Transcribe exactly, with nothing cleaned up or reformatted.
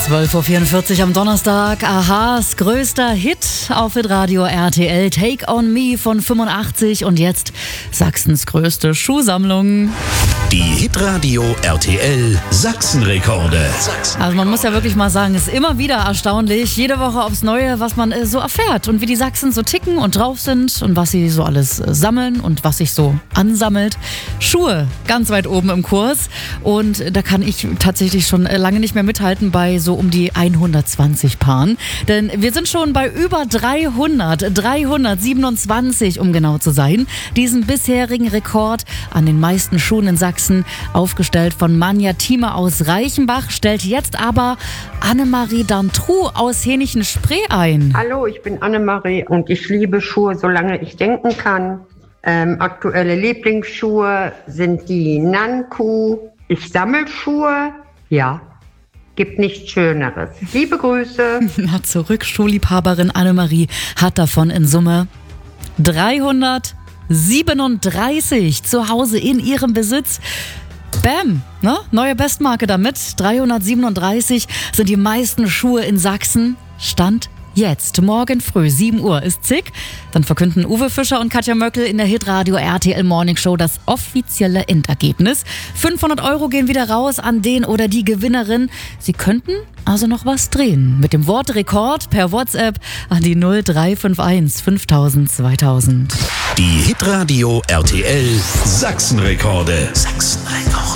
zwölf Uhr vierundvierzig am Donnerstag. Ahas größter Hit auf Hitradio R T L. Take on Me von fünfundachtzig. Und jetzt Sachsens größte Schuhsammlung. Die Hitradio R T L Sachsenrekorde. Also man muss ja wirklich mal sagen, es ist immer wieder erstaunlich, jede Woche aufs Neue, was man äh, so erfährt und wie die Sachsen so ticken und drauf sind und was sie so alles äh, sammeln und was sich so ansammelt. Schuhe, ganz weit oben im Kurs, und äh, da kann ich tatsächlich schon äh, lange nicht mehr mithalten bei so um die hundertzwanzig Paaren, denn wir sind schon bei über dreihundert, dreihundertsiebenundzwanzig, um genau zu sein, diesen bisherigen Rekord an den meisten Schuhen in Sachsen, aufgestellt von Manja Thieme aus Reichenbach, stellt jetzt aber Annemarie Dantrou aus Hänichen-Spree ein. Hallo, ich bin Annemarie und ich liebe Schuhe, solange ich denken kann. Ähm, aktuelle Lieblingsschuhe sind die Nanku. Ich sammle Schuhe, ja, gibt nichts Schöneres. Liebe Grüße. Na, zurück, Schuhliebhaberin Annemarie hat davon in Summe dreihundertsiebenunddreißig zu Hause in ihrem Besitz. Bam, ne? Neue Bestmarke damit. dreihundertsiebenunddreißig sind die meisten Schuhe in Sachsen. Stand jetzt. Morgen früh, sieben Uhr ist zick. Dann verkünden Uwe Fischer und Katja Möckel in der Hitradio R T L Morning Show das offizielle Endergebnis. fünfhundert Euro gehen wieder raus an den oder die Gewinnerin. Sie könnten also noch was drehen. Mit dem Wort Rekord per WhatsApp an die null drei fünf eins fünftausend zweitausend. Die Hitradio R T L Sachsenrekorde. Sachsenrekorde.